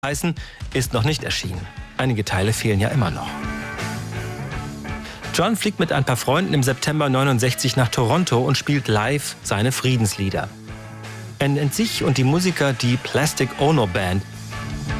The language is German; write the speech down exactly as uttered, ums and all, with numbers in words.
heißen, ist noch nicht erschienen. Einige Teile fehlen ja immer noch. John fliegt mit ein paar Freunden im September neunundsechzig nach Toronto und spielt live seine Friedenslieder. Er nennt sich und die Musiker die Plastic Ono Band